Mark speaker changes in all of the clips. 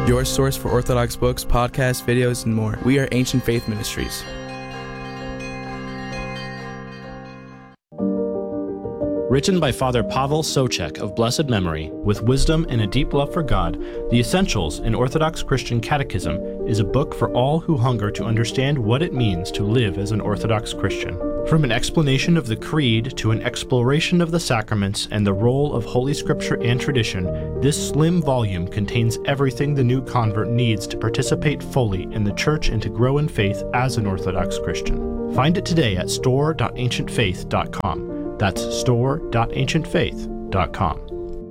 Speaker 1: Your source for Orthodox books, podcasts, videos, and more. We are Ancient Faith Ministries.
Speaker 2: Written by Father Pavel Socek of blessed memory, with wisdom and a deep love for God, The Essentials in Orthodox Christian Catechism is a book for all who hunger to understand what it means to live as an Orthodox Christian. From an explanation of the Creed to an exploration of the sacraments and the role of Holy Scripture and tradition, this slim volume contains everything the new convert needs to participate fully in the Church and to grow in faith as an Orthodox Christian. Find it today at store.ancientfaith.com. That's store.ancientfaith.com.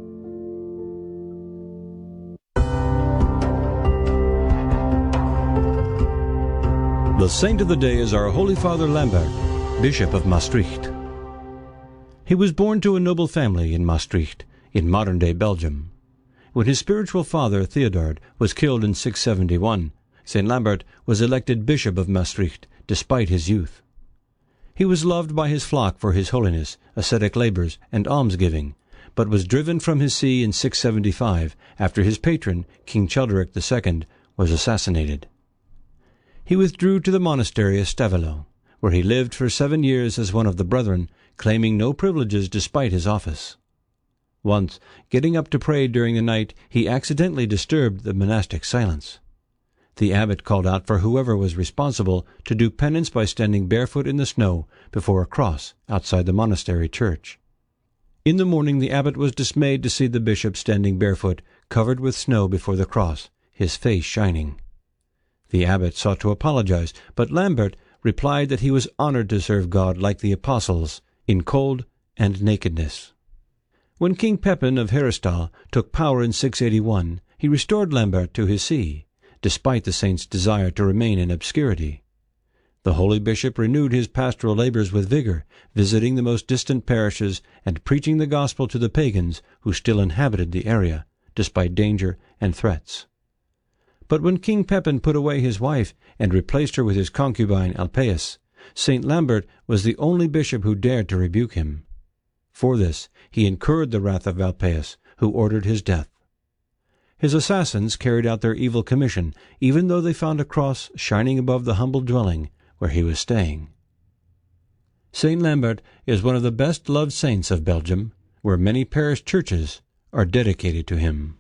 Speaker 3: The saint of the day is our Holy Father Lambert, Bishop of Maastricht. He was born to a noble family in Maastricht, in modern-day Belgium. When his spiritual father, Theodard, was killed in 671, St. Lambert was elected Bishop of Maastricht despite his youth. He was loved by his flock for his holiness, ascetic labors, and almsgiving, but was driven from his see in 675 after his patron, King Chelderic II, was assassinated. He withdrew to the monastery of Stavelot, where he lived for 7 years as one of the brethren, claiming no privileges despite his office. Once, getting up to pray during the night, he accidentally disturbed the monastic silence. The abbot called out for whoever was responsible to do penance by standing barefoot in the snow before a cross outside the monastery church. In the morning the abbot was dismayed to see the bishop standing barefoot, covered with snow before the cross, his face shining. The abbot sought to apologize, but Lambert replied that he was honored to serve God like the apostles, in cold and nakedness. When King Pepin of Heristal took power in 681, he restored Lambert to his see, despite the saint's desire to remain in obscurity. The holy bishop renewed his pastoral labors with vigor, visiting the most distant parishes and preaching the gospel to the pagans who still inhabited the area, despite danger and threats. But when King Pepin put away his wife and replaced her with his concubine Alpaeus, St. Lambert was the only bishop who dared to rebuke him. For this he incurred the wrath of Alpaeus, who ordered his death. His assassins carried out their evil commission, even though they found a cross shining above the humble dwelling where he was staying. St. Lambert is one of the best-loved saints of Belgium, where many parish churches are dedicated to him.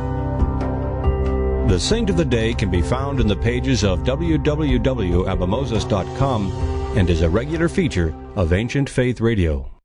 Speaker 3: The Saint of the Day can be found in the pages of www.abamoses.com and is a regular feature of Ancient Faith Radio.